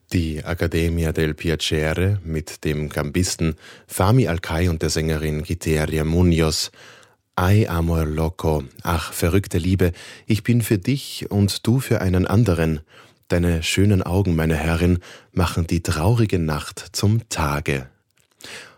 Die Accademia del Piacere mit dem Gambisten Fahmi Alkay und der Sängerin Giteria Munoz. Ay amor loco, ach verrückte Liebe, ich bin für dich und du für einen anderen. Deine schönen Augen, meine Herrin, machen die traurige Nacht zum Tage.